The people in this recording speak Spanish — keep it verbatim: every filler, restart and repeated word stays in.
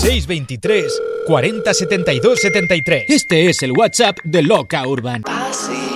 seis veintitrés cuarenta setenta y dos setenta y tres. Este es el WhatsApp de Loca Urban. I see